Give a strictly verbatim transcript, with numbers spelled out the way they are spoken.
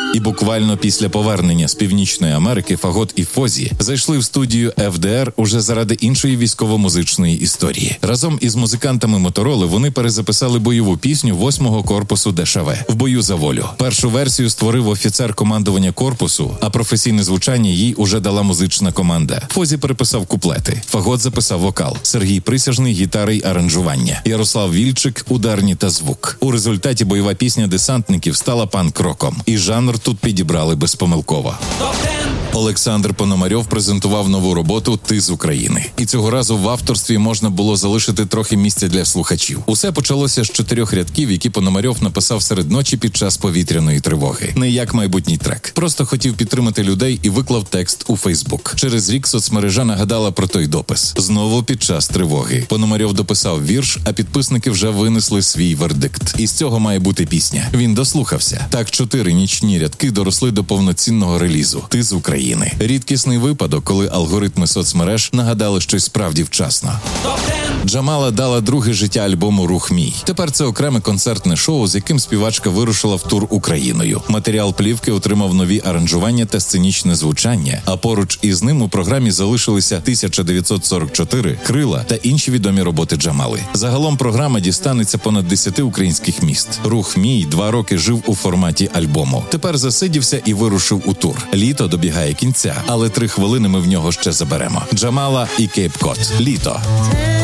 І буквально після повернення з Північної Америки Фагот і Фозі зайшли в студію еф де ер уже заради іншої військово-музичної історії. Разом із музикантами Мотороли вони перезаписали бойову пісню восьмого корпусу де ша ве «В бою за волю». Першу версію створив офіцер командування корпусу, а професійне звучання їй уже дала музична команда. Фозі переписав куплети, Фагот записав вокал, Сергій Присяжний – гітари й аранжування, Ярослав Вільчик – ударні та звук. У результаті бойова пісня десантників стала панк-роком. І жанр тут підібрали безпомилково. Олександр Пономарьов презентував нову роботу «Ти з України». І цього разу в авторстві можна було залишити трохи місця для слухачів. Усе почалося з чотирьох рядків, які Пономарьов написав серед ночі під час повітряної тривоги. Не як майбутній трек. Просто хотів підтримати людей і виклав текст у Фейсбук. Через рік соцмережа нагадала про той допис. Знову під час тривоги. Пономарьов дописав вірш, а підписники вже винесли свій вердикт. І з цього має бути пісня. Він дослухався. Так чотири нічні рядки доросли до повноцінного релізу «Ти з України». Рідкісний випадок, коли алгоритми соцмереж нагадали щось справді вчасно. Джамала дала друге життя альбому «Рух мій». Тепер це окреме концертне шоу, з яким співачка вирушила в тур Україною. Матеріал плівки отримав нові аранжування та сценічне звучання, а поруч із ним у програмі залишилися тисяча дев'ятсот сорок чотири, «Крила» та інші відомі роботи Джамали. Загалом програма дістанеться понад десяти українських міст. «Рух мій» два роки жив у форматі альбому. Тепер засидівся і вирушив у тур. Літо добігає кінця, але три хвилини ми в нього ще заберемо. Джамала і Кейп Кот. Літо.